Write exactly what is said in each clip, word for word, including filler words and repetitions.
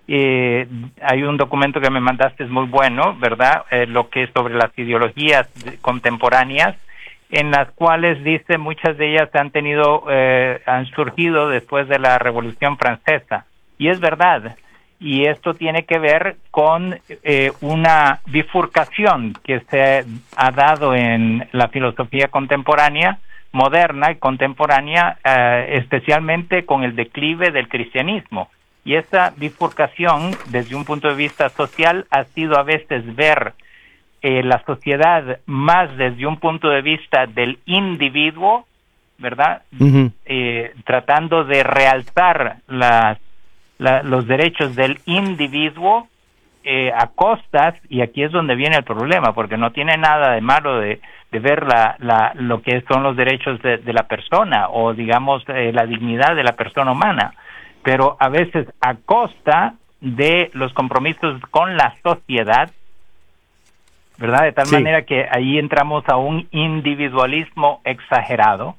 Eh, hay un documento que me mandaste, es muy bueno, ¿verdad? Eh, lo que es sobre las ideologías contemporáneas, en las cuales dice muchas de ellas han tenido, eh, han surgido después de la Revolución Francesa. Y es verdad. Y esto tiene que ver con eh, una bifurcación que se ha dado en la filosofía contemporánea, moderna y contemporánea, eh, especialmente con el declive del cristianismo. Y esa bifurcación, desde un punto de vista social, ha sido a veces ver eh, la sociedad más desde un punto de vista del individuo, ¿verdad? Uh-huh. Eh, tratando de realzar las La, los derechos del individuo eh, a costas, y aquí es donde viene el problema, porque no tiene nada de malo de, de ver la, la, lo que son los derechos de, de la persona, o digamos eh, la dignidad de la persona humana, pero a veces a costa de los compromisos con la sociedad, ¿verdad? De tal sí. manera que ahí entramos a un individualismo exagerado,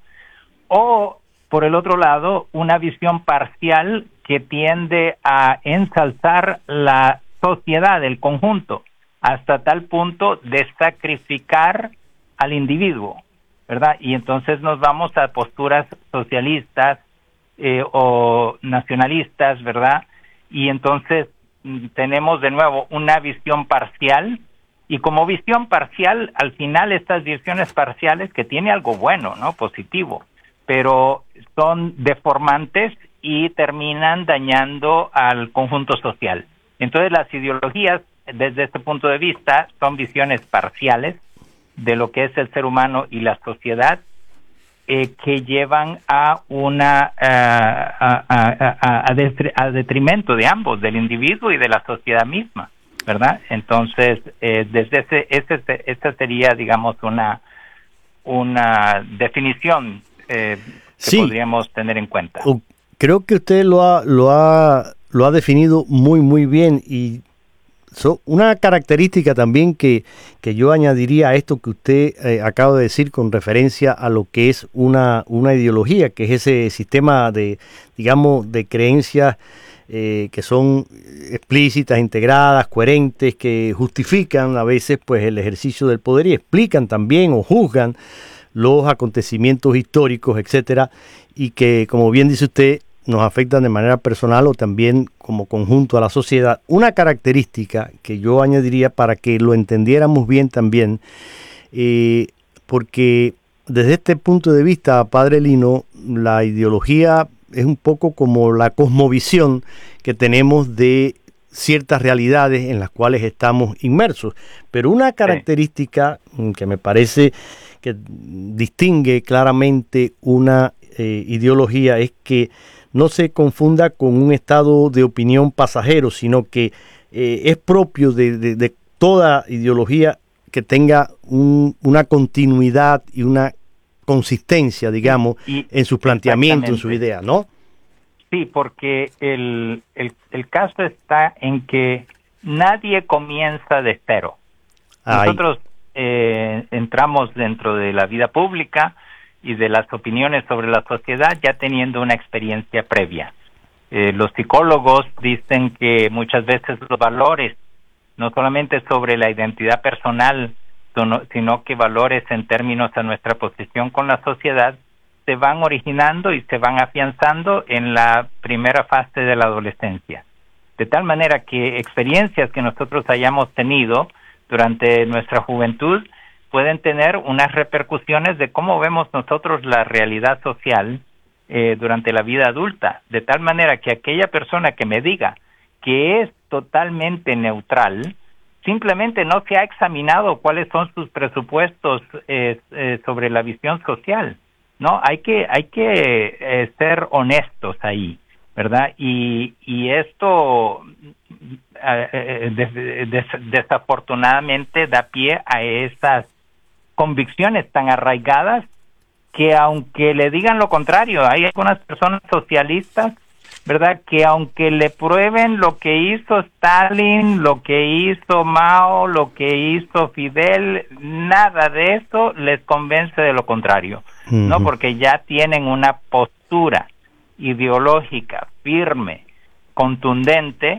o por el otro lado, una visión parcial que tiende a ensalzar la sociedad, el conjunto, hasta tal punto de sacrificar al individuo, ¿verdad? Y entonces nos vamos a posturas socialistas eh, o nacionalistas, ¿verdad? Y entonces mm, tenemos de nuevo una visión parcial, y como visión parcial, al final estas visiones parciales, que tiene algo bueno, ¿no? Positivo, pero son deformantes y terminan dañando al conjunto social. Entonces las ideologías, desde este punto de vista, son visiones parciales de lo que es el ser humano y la sociedad, eh, que llevan a una uh, a, a, a, a, detri- a detrimento de ambos, del individuo y de la sociedad misma, ¿verdad? Entonces, eh, desde ese, ese, esa sería, digamos, una una definición eh, que sí. podríamos tener en cuenta. Creo que usted lo ha, lo ha, lo ha definido muy, muy bien, y so, una característica también que, que yo añadiría a esto que usted eh, acaba de decir con referencia a lo que es una, una ideología, que es ese sistema de, digamos, de creencias eh, que son explícitas, integradas, coherentes, que justifican a veces pues el ejercicio del poder y explican también o juzgan los acontecimientos históricos, etcétera, y que, como bien dice usted, nos afectan de manera personal o también como conjunto a la sociedad. Una característica que yo añadiría para que lo entendiéramos bien también, eh, porque desde este punto de vista, Padre Lino, la ideología es un poco como la cosmovisión que tenemos de ciertas realidades en las cuales estamos inmersos, pero una característica sí. que me parece que distingue claramente una eh, ideología es que no se confunda con un estado de opinión pasajero, sino que eh, es propio de, de, de toda ideología que tenga un, una continuidad y una consistencia, digamos, y, en sus planteamientos, en sus ideas, ¿no? Sí, porque el, el, el caso está en que nadie comienza de cero. Ay. Nosotros eh, entramos dentro de la vida pública y de las opiniones sobre la sociedad ya teniendo una experiencia previa. Eh, los psicólogos dicen que muchas veces los valores, no solamente sobre la identidad personal, sino que valores en términos a nuestra posición con la sociedad, se van originando y se van afianzando en la primera fase de la adolescencia. De tal manera que experiencias que nosotros hayamos tenido durante nuestra juventud pueden tener unas repercusiones de cómo vemos nosotros la realidad social eh, durante la vida adulta. De tal manera que aquella persona que me diga que es totalmente neutral, simplemente no se ha examinado cuáles son sus presupuestos eh, eh, sobre la visión social. No, hay que hay que eh, ser honestos ahí, ¿verdad? Y y esto eh, des, des, desafortunadamente da pie a esas convicciones tan arraigadas que aunque le digan lo contrario, hay algunas personas socialistas, ¿verdad?, que aunque le prueben lo que hizo Stalin, lo que hizo Mao, lo que hizo Fidel, nada de eso les convence de lo contrario, uh-huh. ¿no? Porque ya tienen una postura ideológica firme, contundente,